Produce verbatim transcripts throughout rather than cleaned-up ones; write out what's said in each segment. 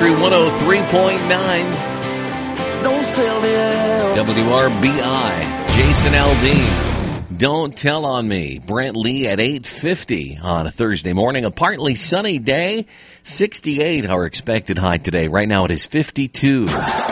Country one oh three point nine. Don't sell me out. W R B I. Jason Aldean. Don't tell on me. Brent Lee at eight fifty on a Thursday morning. A partly sunny day. sixty-eight our expected high today. Right now it is fifty-two.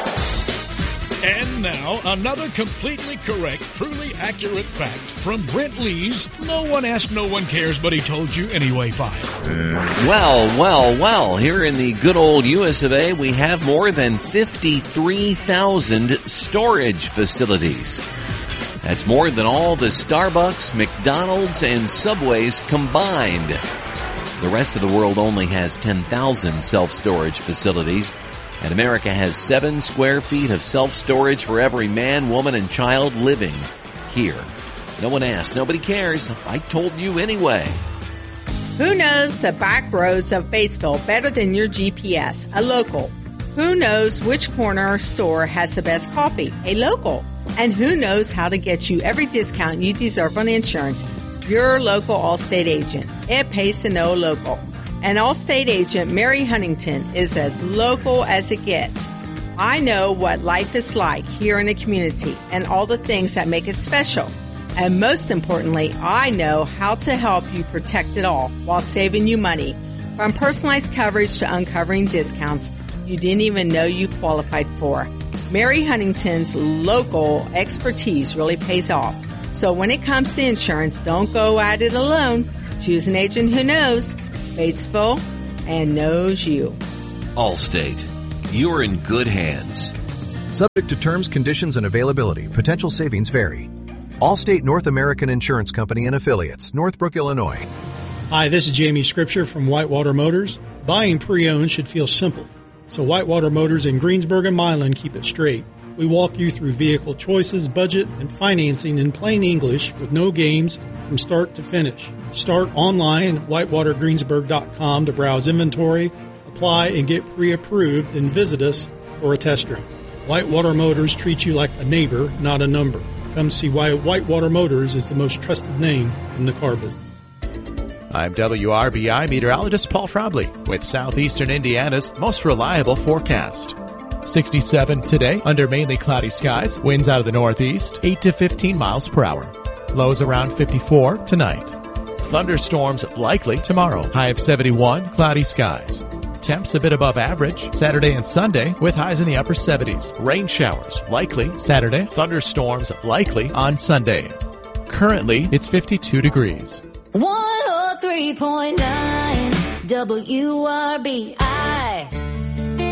And now, another completely correct, truly accurate fact from Brent Lee's No One Asked, No One Cares, But He Told You Anyway file. Well, well, well, here in the good old U S of A, we have more than fifty-three thousand storage facilities. That's more than all the Starbucks, McDonald's, and Subways combined. The rest of the world only has ten thousand self-storage facilities. And America has seven square feet of self-storage for every man, woman, and child living here. No one asked. Nobody cares. I told you anyway. Who knows the back roads of Batesville better than your G P S? A local. Who knows which corner store has the best coffee? A local. And who knows how to get you every discount you deserve on insurance? Your local Allstate agent. It pays to know a local. And Allstate agent Mary Huntington is as local as it gets. I know what life is like here in the community and all the things that make it special. And most importantly, I know how to help you protect it all while saving you money. From personalized coverage to uncovering discounts you didn't even know you qualified for. Mary Huntington's local expertise really pays off. So when it comes to insurance, don't go at it alone. Choose an agent who knows Batesville and knows you. Allstate, you're in good hands. Subject to terms, conditions, and availability. Potential savings vary. Allstate North American Insurance Company and Affiliates, Northbrook, Illinois. Hi, this is Jamie Scripture from Whitewater Motors. Buying pre-owned should feel simple. So Whitewater Motors in Greensburg and Milan keep it straight. We walk you through vehicle choices, budget, and financing in plain English with no games from start to finish. Start online at whitewater greensburg dot com to browse inventory, apply, and get pre-approved, then visit us for a test drive. Whitewater Motors treats you like a neighbor, not a number. Come see why Whitewater Motors is the most trusted name in the car business. I'm W R B I meteorologist Paul Frobley with Southeastern Indiana's most reliable forecast. sixty-seven today under mainly cloudy skies, winds out of the northeast, eight to fifteen miles per hour. Lows around fifty-four tonight. Thunderstorms likely tomorrow. High of seventy-one, cloudy skies. Temps a bit above average Saturday and Sunday with highs in the upper seventies. Rain showers likely Saturday. Thunderstorms likely on Sunday. Currently, it's fifty-two degrees. one oh three point nine W R B I